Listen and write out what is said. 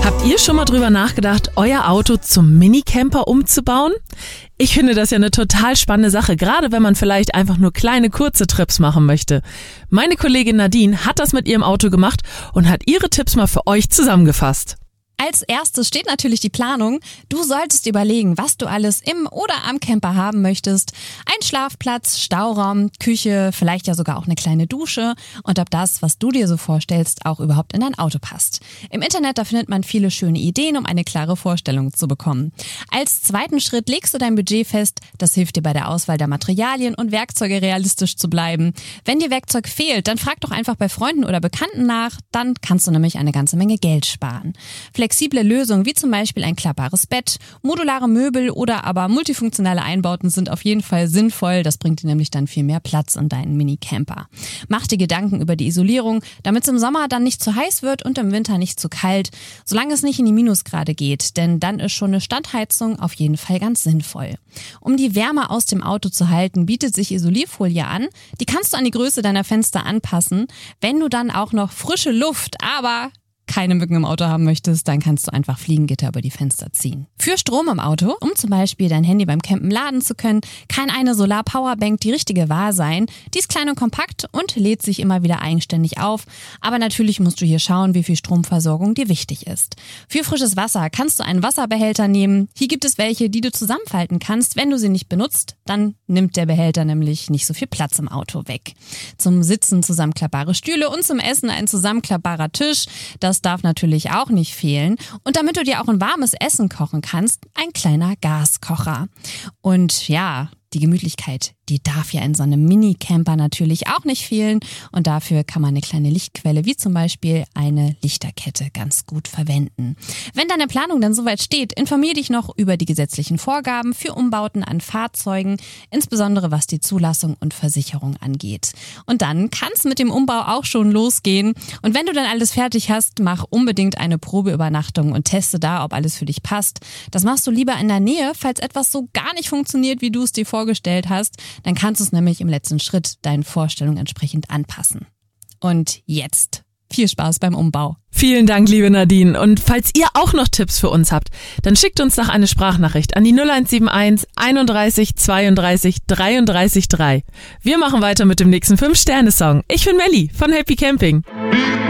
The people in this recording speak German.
Habt ihr schon mal drüber nachgedacht, euer Auto zum Minicamper umzubauen? Ich finde das ja eine total spannende Sache, gerade wenn man vielleicht einfach nur kleine, kurze Trips machen möchte. Meine Kollegin Nadine hat das mit ihrem Auto gemacht und hat ihre Tipps mal für euch zusammengefasst. Als erstes steht natürlich die Planung. Du solltest überlegen, was du alles im oder am Camper haben möchtest. Ein Schlafplatz, Stauraum, Küche, vielleicht ja sogar auch eine kleine Dusche und ob das, was du dir so vorstellst, auch überhaupt in dein Auto passt. Im Internet, da findet man viele schöne Ideen, um eine klare Vorstellung zu bekommen. Als zweiten Schritt legst du dein Budget fest. Das hilft dir bei der Auswahl der Materialien und Werkzeuge realistisch zu bleiben. Wenn dir Werkzeug fehlt, dann frag doch einfach bei Freunden oder Bekannten nach. Dann kannst du nämlich eine ganze Menge Geld sparen. Flexible Lösungen wie zum Beispiel ein klappbares Bett, modulare Möbel oder aber multifunktionale Einbauten sind auf jeden Fall sinnvoll. Das bringt dir nämlich dann viel mehr Platz in deinen Mini-Camper. Mach dir Gedanken über die Isolierung, damit es im Sommer dann nicht zu heiß wird und im Winter nicht zu kalt, solange es nicht in die Minusgrade geht, denn dann ist schon eine Standheizung auf jeden Fall ganz sinnvoll. Um die Wärme aus dem Auto zu halten, bietet sich Isolierfolie an. Die kannst du an die Größe deiner Fenster anpassen. Wenn du dann auch noch frische Luft, aber keine Mücken im Auto haben möchtest, dann kannst du einfach Fliegengitter über die Fenster ziehen. Für Strom im Auto, um zum Beispiel dein Handy beim Campen laden zu können, kann eine Solar-Powerbank die richtige Wahl sein. Die ist klein und kompakt und lädt sich immer wieder eigenständig auf. Aber natürlich musst du hier schauen, wie viel Stromversorgung dir wichtig ist. Für frisches Wasser kannst du einen Wasserbehälter nehmen. Hier gibt es welche, die du zusammenfalten kannst. Wenn du sie nicht benutzt, dann nimmt der Behälter nämlich nicht so viel Platz im Auto weg. Zum Sitzen zusammenklappbare Stühle und zum Essen ein zusammenklappbarer Tisch. Das darf natürlich auch nicht fehlen. Und damit du dir auch ein warmes Essen kochen kannst, ein kleiner Gaskocher. Und ja, die Gemütlichkeit, die darf ja in so einem Mini-Camper natürlich auch nicht fehlen. Und dafür kann man eine kleine Lichtquelle, wie zum Beispiel eine Lichterkette, ganz gut verwenden. Wenn deine Planung dann soweit steht, informier dich noch über die gesetzlichen Vorgaben für Umbauten an Fahrzeugen, insbesondere was die Zulassung und Versicherung angeht. Und dann kann es mit dem Umbau auch schon losgehen. Und wenn du dann alles fertig hast, mach unbedingt eine Probeübernachtung und teste da, ob alles für dich passt. Das machst du lieber in der Nähe, falls etwas so gar nicht funktioniert, wie du es dir vorgestellt hast. Dann kannst du es nämlich im letzten Schritt deinen Vorstellungen entsprechend anpassen. Und jetzt viel Spaß beim Umbau. Vielen Dank, liebe Nadine. Und falls ihr auch noch Tipps für uns habt, dann schickt uns doch eine Sprachnachricht an die 0171 31 32 33 3. Wir machen weiter mit dem nächsten 5-Sterne-Song. Ich bin Melli von Happy Camping.